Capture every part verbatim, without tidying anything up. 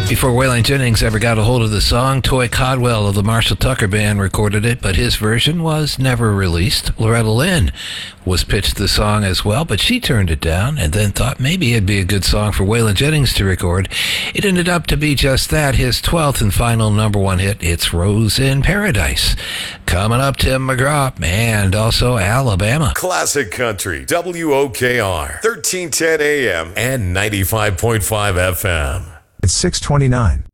Before Waylon Jennings ever got a hold of the song, Toy Codwell of the Marshall Tucker Band recorded it, but his version was never released. Loretta Lynn was pitched the song as well, but she turned it down and then thought maybe it'd be a good song for Waylon Jennings to record. It ended up to be just that, his twelfth and final number one hit, It's Rose in Paradise. Coming up, Tim McGraw and also Alabama. Classic Country, W O K R, thirteen ten A M and ninety-five point five F M. It's six twenty-nine.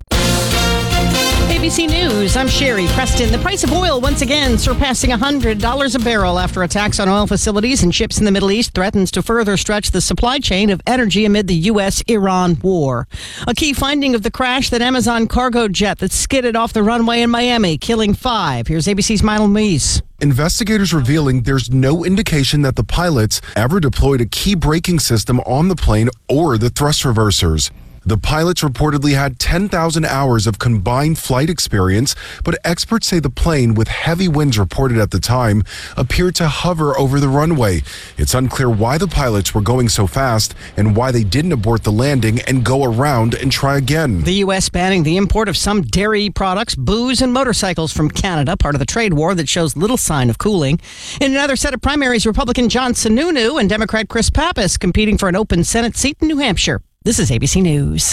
A B C News, I'm Sherry Preston. The price of oil once again surpassing one hundred dollars a barrel after attacks on oil facilities and ships in the Middle East threatens to further stretch the supply chain of energy amid the U S Iran war. A key finding of the crash, that Amazon cargo jet that skidded off the runway in Miami, killing five. Here's A B C's Milo Meese. Investigators revealing there's no indication that the pilots ever deployed a key braking system on the plane or the thrust reversers. The pilots reportedly had ten thousand hours of combined flight experience, but experts say the plane, with heavy winds reported at the time, appeared to hover over the runway. It's unclear why the pilots were going so fast and why they didn't abort the landing and go around and try again. The U S banning the import of some dairy products, booze, and motorcycles from Canada, part of the trade war that shows little sign of cooling. In another set of primaries, Republican John Sununu and Democrat Chris Pappas competing for an open Senate seat in New Hampshire. This is A B C News.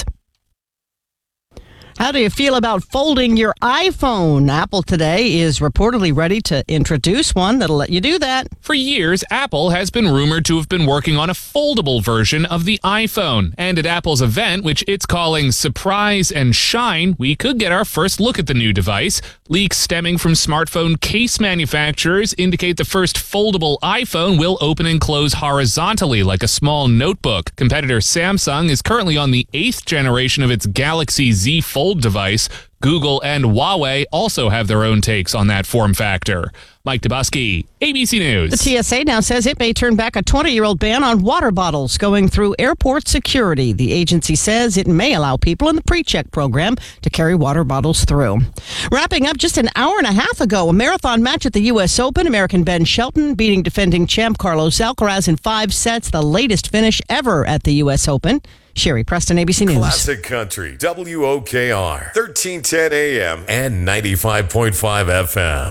How do you feel about folding your iPhone? Apple today is reportedly ready to introduce one that'll let you do that. For years, Apple has been rumored to have been working on a foldable version of the iPhone. And at Apple's event, which it's calling Surprise and Shine, we could get our first look at the new device. Leaks stemming from smartphone case manufacturers indicate the first foldable iPhone will open and close horizontally like a small notebook. Competitor Samsung is currently on the eighth generation of its Galaxy Z Fold device. Google and Huawei also have their own takes on that form factor. Mike Dubusky, A B C News. The T S A now says it may turn back a twenty-year-old ban on water bottles going through airport security. The agency says it may allow people in the pre-check program to carry water bottles through. Wrapping up just an hour and a half ago, a marathon match at the U S Open. American Ben Shelton beating defending champ Carlos Alcaraz in five sets, the latest finish ever at the U S Open. Sherry Preston, A B C News. Classic Country, W O K R, thirteen ten A M and ninety-five point five F M.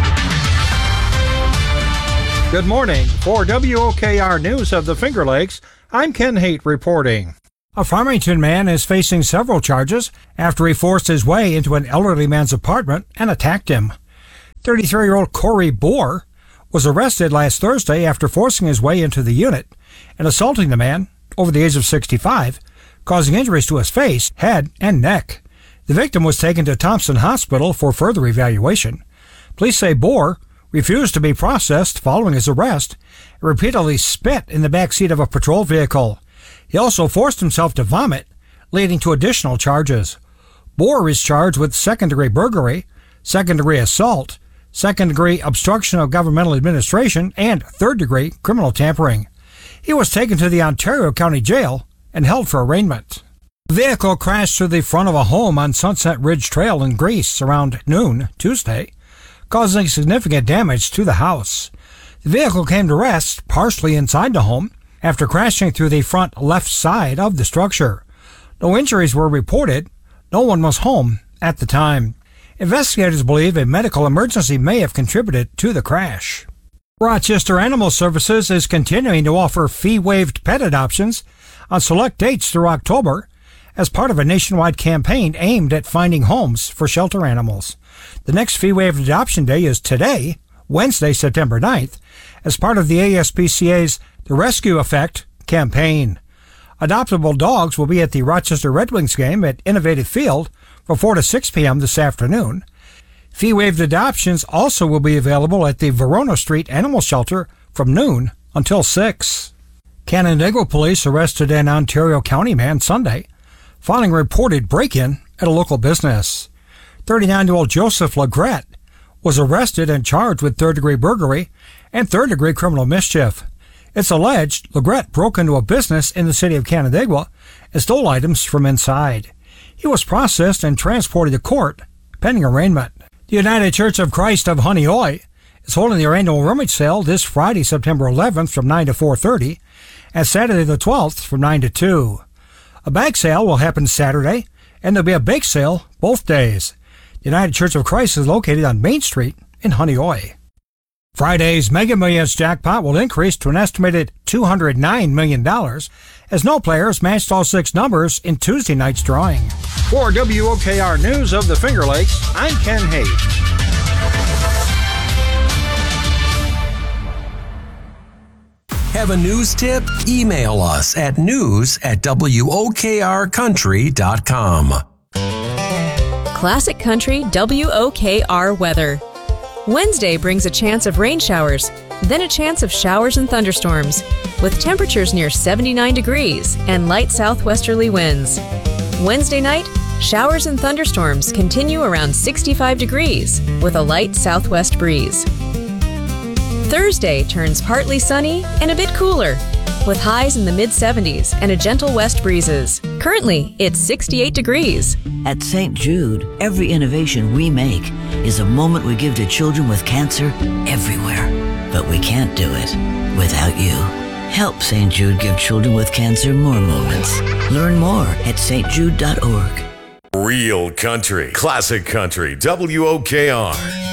Good morning. For W O K R News of the Finger Lakes, I'm Ken Haight reporting. A Farmington man is facing several charges after he forced his way into an elderly man's apartment and attacked him. thirty-three-year-old Corey Bohr was arrested last Thursday after forcing his way into the unit and assaulting the man over the age of sixty-five, causing injuries to his face, head, and neck. The victim was taken to Thompson Hospital for further evaluation. Police say Bohr refused to be processed following his arrest and repeatedly spit in the backseat of a patrol vehicle. He also forced himself to vomit, leading to additional charges. Bohr is charged with second-degree burglary, second-degree assault, second-degree obstruction of governmental administration, and third-degree criminal tampering. He was taken to the Ontario County Jail and held for arraignment. The vehicle crashed through the front of a home on Sunset Ridge Trail in Greece around noon Tuesday, causing significant damage to the house. The vehicle came to rest partially inside the home after crashing through the front left side of the structure. No injuries were reported. No one was home at the time. Investigators believe a medical emergency may have contributed to the crash. Rochester Animal Services is continuing to offer fee-waived pet adoptions on select dates through October as part of a nationwide campaign aimed at finding homes for shelter animals. The next fee-waived adoption day is today, Wednesday, September ninth, as part of the A S P C A's The Rescue Effect campaign. Adoptable dogs will be at the Rochester Red Wings game at Innovative Field from four to six p.m. this afternoon. Fee-waived adoptions also will be available at the Verona Street Animal Shelter from noon until six. Canandaigua police arrested an Ontario County man Sunday following a reported break-in at a local business. thirty-nine-year-old Joseph Legret was arrested and charged with third-degree burglary and third-degree criminal mischief. It's alleged Legret broke into a business in the city of Canandaigua and stole items from inside. He was processed and transported to court pending arraignment. The United Church of Christ of Honeoye is holding their annual rummage sale this Friday, September eleventh from nine to four thirty and Saturday the twelfth from nine to two. A bag sale will happen Saturday and there'll be a bake sale both days. The United Church of Christ is located on Main Street in Honeoye. Friday's Mega Millions jackpot will increase to an estimated two hundred nine million dollars as no players matched all six numbers in Tuesday night's drawing. For W O K R News of the Finger Lakes, I'm Ken Hayes. Have a news tip? Email us at news at W O K R country dot com. Classic Country W O K R weather. Wednesday brings a chance of rain showers, then a chance of showers and thunderstorms, with temperatures near seventy-nine degrees and light southwesterly winds. Wednesday night, showers and thunderstorms continue around sixty-five degrees, with a light southwest breeze. Thursday turns partly sunny and a bit cooler, with highs in the mid seventies and a gentle west breezes. Currently, it's sixty-eight degrees. At Saint Jude, every innovation we make is a moment we give to children with cancer everywhere. But we can't do it without you. Help Saint Jude give children with cancer more moments. Learn more at S T jude dot org. Real country, classic country, W O K R.